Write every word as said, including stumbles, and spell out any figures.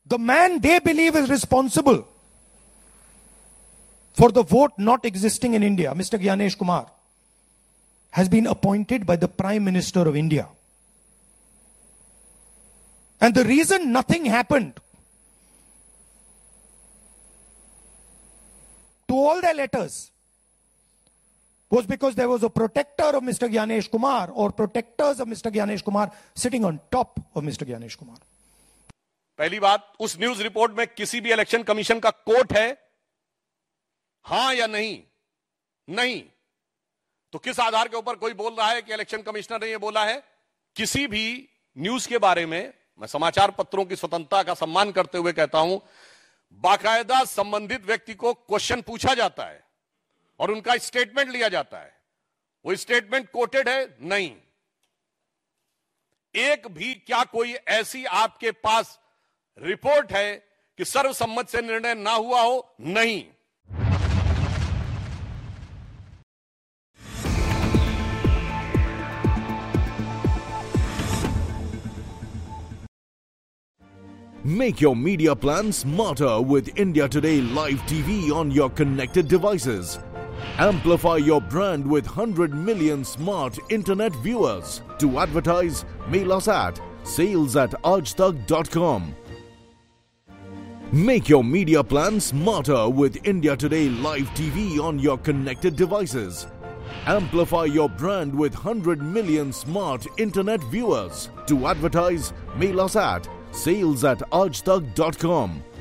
The man they believe is responsible for the vote not existing in India, Mister Gyanesh Kumar, has been appointed by the Prime Minister of India. And the reason nothing happened to all their letters was because there was a protector of Mister Gyanesh Kumar or protectors of Mister Gyanesh Kumar sitting on top of Mister Gyanesh Kumar. पहली बात, उस news report में किसी भी election commission का coat है? हां या नहीं? नहीं। तो किस आधार के ऊपर कोई बोल रहा है कि इलेक्शन कमिश्नर ने यह बोला है? किसी भी न्यूज के बारे में मैं समाचार पत्रों की स्वतंत्रता का सम्मान करते हुए कहता हूं, बाकायदा संबंधित व्यक्ति को क्वेश्चन पूछा जाता है और उनका स्टेटमेंट लिया जाता है। वो स्टेटमेंट कोटेड है? नहीं। एक भी क्या कोई ऐसी आपके पास रिपोर्ट है कि सर्वसम्मत से निर्णय ना हुआ हो? नहीं। Make your media plan smarter with India Today Live T V on your connected devices. Amplify your brand with one hundred million smart internet viewers. To advertise, mail us at sales at aajtak dot com. Make your media plan smarter with India Today Live T V on your connected devices. Amplify your brand with one hundred million smart internet viewers. To advertise, mail us at sales at aajtak dot com.